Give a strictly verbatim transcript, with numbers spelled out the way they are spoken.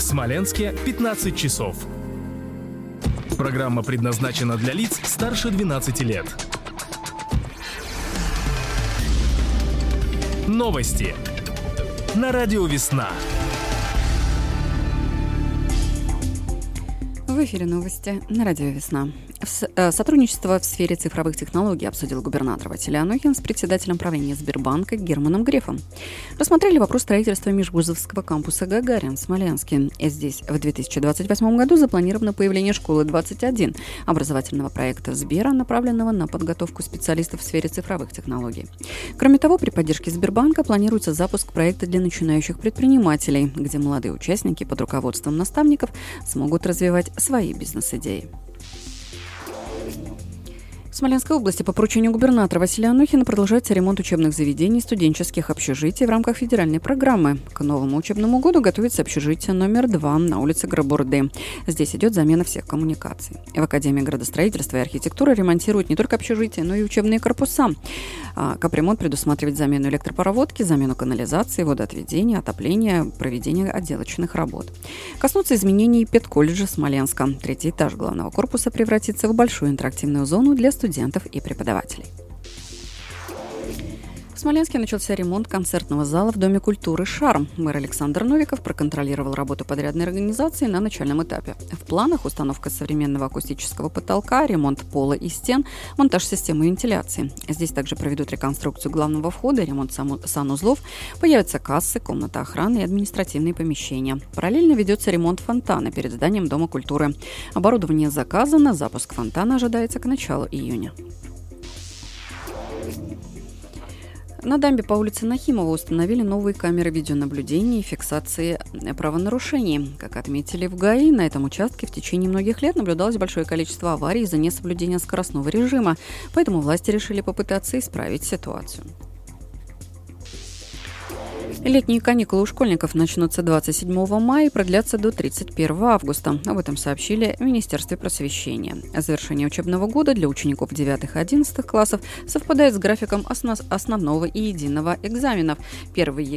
Смоленске пятнадцать часов. Программа предназначена для лиц старше двенадцати лет. Новости на радио «Весна». В эфире новости на радио «Весна». Сотрудничество в сфере цифровых технологий обсудил губернатор Василий Анохин с председателем правления Сбербанка Германом Грефом. Рассмотрели вопрос строительства межвузовского кампуса «Гагарин» в Смоленске. И здесь в две тысячи двадцать восьмом году запланировано появление школы двадцать один, образовательного проекта Сбера, направленного на подготовку специалистов в сфере цифровых технологий. Кроме того, при поддержке Сбербанка планируется запуск проекта для начинающих предпринимателей, где молодые участники под руководством наставников смогут развивать свои бизнес-идеи. В Смоленской области по поручению губернатора Василия Анохина продолжается ремонт учебных заведений и студенческих общежитий в рамках федеральной программы. К новому учебному году готовится общежитие номер два на улице Грабурды. Здесь идет замена всех коммуникаций. В Академии градостроительства и архитектуры ремонтируют не только общежития, но и учебные корпуса. Капремонт предусматривает замену электропроводки, замену канализации, водоотведения, отопления, проведение отделочных работ. Коснутся изменений педколледжа Смоленска. Третий этаж главного корпуса превратится в большую интерактивную зону для студентов и преподавателей. В Смоленске начался ремонт концертного зала в Доме культуры «Шарм». Мэр Александр Новиков проконтролировал работу подрядной организации на начальном этапе. В планах установка современного акустического потолка, ремонт пола и стен, монтаж системы вентиляции. Здесь также проведут реконструкцию главного входа, ремонт санузлов, появятся кассы, комната охраны и административные помещения. Параллельно ведется ремонт фонтана перед зданием Дома культуры. Оборудование заказано, запуск фонтана ожидается к началу июня. На дамбе по улице Нахимова установили новые камеры видеонаблюдения и фиксации правонарушений. Как отметили в ГАИ, на этом участке в течение многих лет наблюдалось большое количество аварий из-за несоблюдения скоростного режима, поэтому власти решили попытаться исправить ситуацию. Летние каникулы у школьников начнутся двадцать седьмого мая и продлятся до тридцать первого августа. Об этом сообщили в Министерстве просвещения. Завершение учебного года для учеников девятых и одиннадцатых классов совпадает с графиком основного и единого экзаменов. Первый